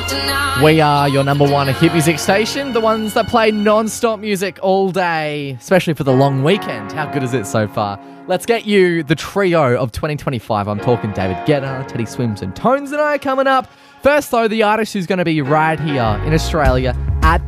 We are your number one hit music station, the ones that play non-stop music all day, especially for the long weekend. How good is it so far? Let's get you the trio of 2025. I'm talking David Guetta, Teddy Swims and Tones and I coming up. First though, the artist who's going to be right here in Australia at